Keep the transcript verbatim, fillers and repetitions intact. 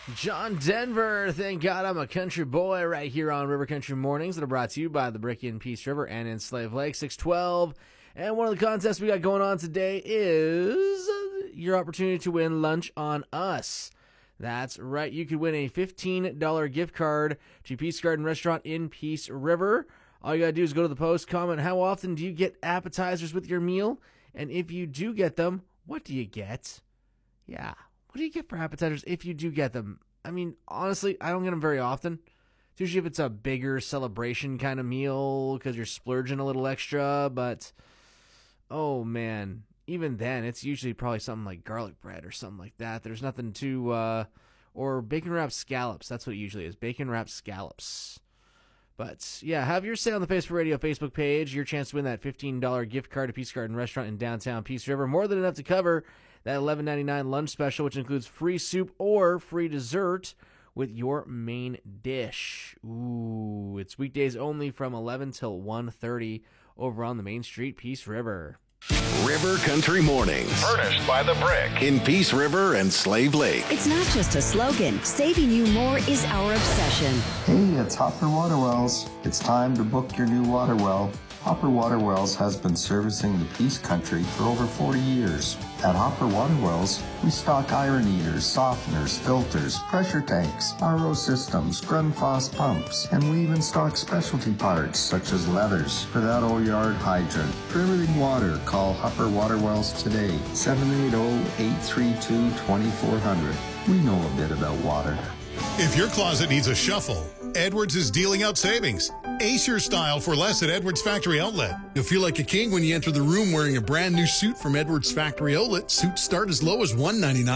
John Denver, thank God I'm a country boy, right here on River Country Mornings that are brought to you by the Brick in Peace River and in Slave Lake, six twelve. And one of the contests we got going on today is your opportunity to win lunch on us. That's right, you could win a fifteen dollars gift card to Peace Garden Restaurant in Peace River. All you gotta do is go to the post, comment, how often do you get appetizers with your meal? And if you do get them, what do you get? Yeah. What do you get for appetizers if you do get them? I mean, honestly, I don't get them very often. It's usually if it's a bigger celebration kind of meal because you're splurging a little extra. But, oh, man, even then, it's usually probably something like garlic bread or something like that. There's nothing to, uh, or bacon-wrapped scallops. That's what it usually is, bacon-wrapped scallops. But, yeah, have your Say on the Face for Radio Facebook page. Your chance to win that fifteen dollars gift card to Peace Garden Restaurant in downtown Peace River. More than enough to cover that eleven ninety-nine lunch special, which includes free soup or free dessert with your main dish. Ooh, it's weekdays only from eleven till one thirty over on the Main Street, Peace River. River Country Mornings. Furnished by The Brick. In Peace River and Slave Lake. It's not just a slogan. Saving you more is our obsession. Hey, it's Hopper Water Wells. It's time to book your new water well. Hopper Water Wells has been servicing the Peace Country for over forty years. At Hopper Water Wells, we stock iron eaters, softeners, filters, pressure tanks, R O systems, Grundfos pumps, and we even stock specialty parts such as leathers for that old yard hydrant. For everything water, call Hopper Water Wells today, seven eight zero, eight three two, two four zero zero. We know a bit about water. If your closet needs a shuffle, Edwards is dealing out savings. Ace your style for less at Edwards Factory Outlet. You'll feel like a king when you enter the room wearing a brand new suit from Edwards Factory Outlet. Suits start as low as one ninety-nine.